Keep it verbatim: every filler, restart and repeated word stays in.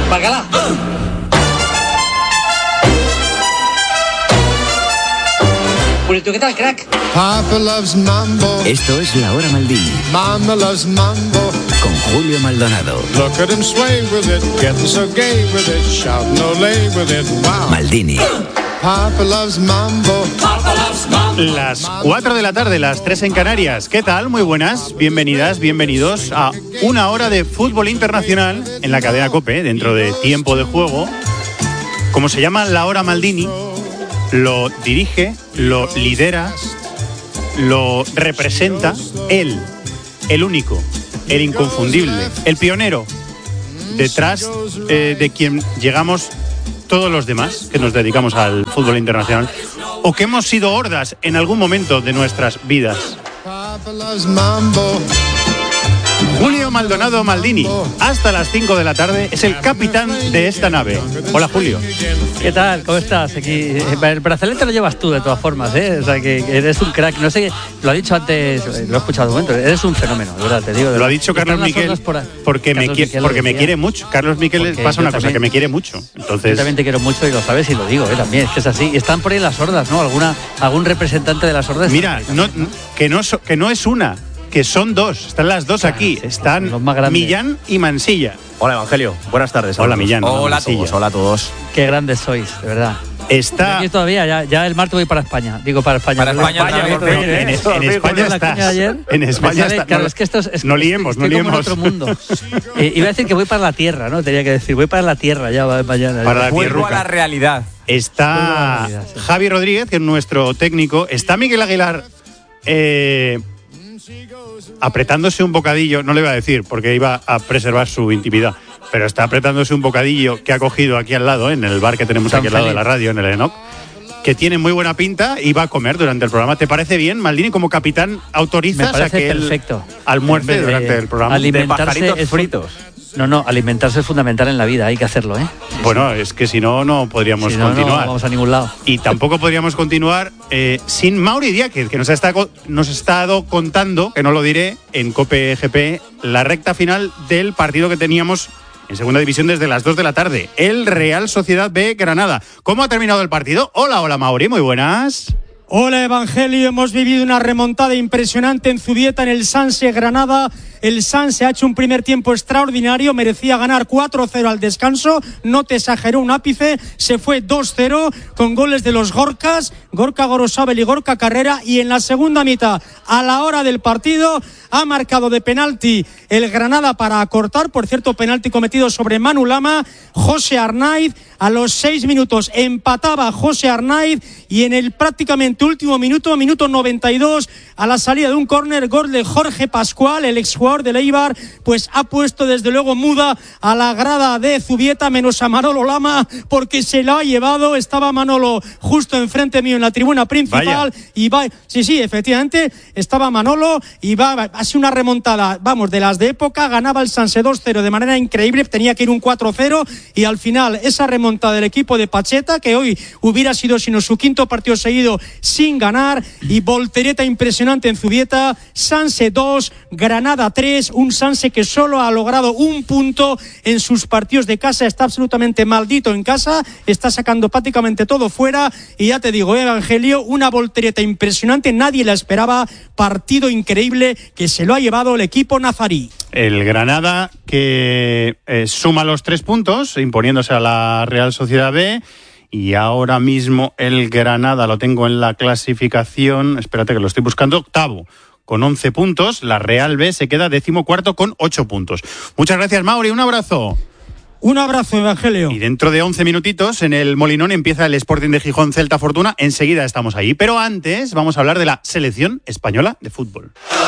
Bacalá. Purito, ¿qué tal, crack? Papa loves mambo. Esto es La Hora Maldini. Mama loves mambo. Con Julio Maldonado. Look at him sway with it, getting so gay with it, shouting olé with it, wow. Maldini. Papa loves mambo. Papa loves mambo. Las cuatro de la tarde, las tres en Canarias. ¿Qué tal? Muy buenas, bienvenidas, bienvenidos a una hora de fútbol internacional en la cadena COPE, dentro de Tiempo de Juego. Como se llama La Hora Maldini, lo dirige, lo lidera, lo representa él, el único, el inconfundible, el pionero, detrás eh, de quien llegamos todos los demás que nos dedicamos al fútbol internacional o que hemos sido hordas en algún momento de nuestras vidas. Papa loves mambo. Julio Maldonado Maldini, hasta las cinco de la tarde, es el capitán de esta nave. Hola, Julio. ¿Qué tal? ¿Cómo estás? Aquí, el brazalete lo llevas tú de todas formas, ¿eh? O sea, que eres un crack. No sé, lo ha dicho antes, lo he escuchado un momento, eres un fenómeno, de verdad, te digo. De lo ha verdad. dicho Carlos Miquel por porque, Carlos me, quiere, Miquel porque me decía. quiere mucho. Carlos Miquel Porque pasa una yo cosa, también, que me quiere mucho. Entonces, yo también te quiero mucho y lo sabes y lo digo, ¿eh? También, es que es así. Y están por ahí las hordas, ¿no? ¿Alguna, algún representante de las hordas? mira, no, que, no, so- que no es una, que son dos. Están las dos Claro, aquí. sí, sí, Están los más grandes. Millán y Mansilla. Hola, Evangelio. Buenas tardes. Hola, Millán. Hola a Mansilla. todos, hola a todos. Qué grandes sois, de verdad. Está... Aquí todavía, ya, ya el martes voy para España. Digo, para España. Para Pero España España, también, pero- en, en Estoy España con la cuña estás. de ayer. En España Me sale- estás. claro, No, es que esto es, es- no liemos, no estoy como en liemos. otro mundo. Eh, iba a decir que voy para la tierra, ¿no? Tenía que decir, voy para la tierra ya va- mañana. Para la Vuelvo tierruca. a la realidad. Está Vuelvo a la realidad, sí. Javi Rodríguez, que es nuestro técnico. Está Miguel Aguilar eh, apretándose un bocadillo. No le iba a decir porque iba a preservar su intimidad, pero está apretándose un bocadillo que ha cogido aquí al lado, en el bar que tenemos Tan aquí al lado feliz. de la radio, en el Enoch, que tiene muy buena pinta y va a comer durante el programa. ¿Te parece bien, Maldini, como capitán, autorizas Me parece a que él perfecto. almuerce En vez de durante el programa? alimentarse De pajaritos es fu- fritos. No, no, alimentarse es fundamental en la vida, hay que hacerlo, ¿eh? Bueno, es que si no, no podríamos Si no, no continuar. vamos a ningún lado. Y tampoco podríamos continuar eh, sin Mauri Diáquez, que nos ha, estado, nos ha estado contando, que no lo diré, en COPE G P, la recta final del partido que teníamos en segunda división desde las dos de la tarde. El Real Sociedad B Granada. ¿Cómo ha terminado el partido? Hola, hola Mauri, muy buenas. Hola Evangelio, hemos vivido una remontada impresionante en Zubieta, en el Sanse Granada. El Sanse ha hecho un primer tiempo extraordinario, merecía ganar cuatro cero al descanso, no te exageró un ápice, se fue dos cero con goles de los Gorkas, Gorka Gorosabel y Gorka Carrera, y en la segunda mitad, a la hora del partido, ha marcado de penalti el Granada para acortar, por cierto, penalti cometido sobre Manu Lama, José Arnaiz. A los seis minutos empataba José Arnaiz y en el prácticamente último minuto, minuto noventa y dos, a la salida de un córner, gol de Jorge Pascual, el exjugador del Eibar, pues ha puesto desde luego muda a la grada de Zubieta, menos a Manolo Lama, porque se lo ha llevado. Estaba Manolo justo enfrente mío en la tribuna principal. Vaya. Y va, sí, sí, efectivamente, estaba Manolo y va, ha sido una remontada, vamos, de las de época. Ganaba el Sanse dos cero de manera increíble, tenía que ir un cuatro cero y al final esa remontada del equipo de Pacheta, que hoy hubiera sido sino su quinto partido seguido sin ganar, y voltereta impresionante en Zubieta. Sanse dos, Granada tres, un Sanse que solo ha logrado un punto en sus partidos de casa, está absolutamente maldito en casa, está sacando prácticamente todo fuera, y ya te digo, Evangelio, una voltereta impresionante, nadie la esperaba, partido increíble que se lo ha llevado el equipo nazarí. El Granada que eh, suma los tres puntos, imponiéndose a la Real Sociedad B. Y ahora mismo el Granada, lo tengo en la clasificación, espérate que lo estoy buscando, octavo, con once puntos. La Real B se queda decimocuarto con ocho puntos. Muchas gracias, Mauri, un abrazo. Un abrazo, Evangelio. Y dentro de once minutitos en el Molinón empieza el Sporting de Gijón Celta Fortuna. Enseguida estamos ahí. Pero antes vamos a hablar de la selección española de fútbol.